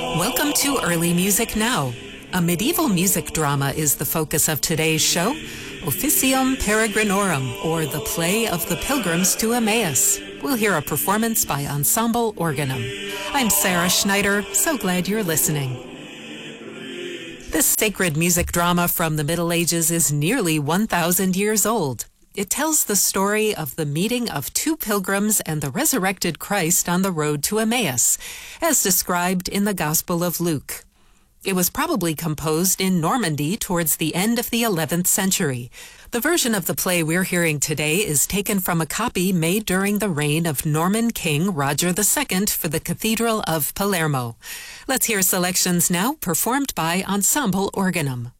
Welcome to Early Music Now. A medieval music drama is the focus of today's show, Officium Peregrinorum, or The Play of the Pilgrims to Emmaus. We'll hear a performance by Ensemble Organum. I'm Sarah Schneider, so glad you're listening. This sacred music drama from the Middle Ages is nearly 1,000 years old. It tells the story of the meeting of two pilgrims and the resurrected Christ on the road to Emmaus, as described in the Gospel of Luke. It was probably composed in Normandy towards the end of the 11th century. The version of the play we're hearing today is taken from a copy made during the reign of Norman King Roger II for the Cathedral of Palermo. Let's hear selections now performed by Ensemble Organum.